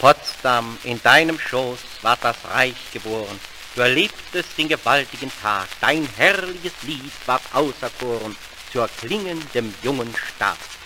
Potsdam, in deinem Schoß ward das Reich geboren. Du erlebtest den gewaltigen Tag, dein herrliches Lied ward auserkoren zur klingendem jungen Staat.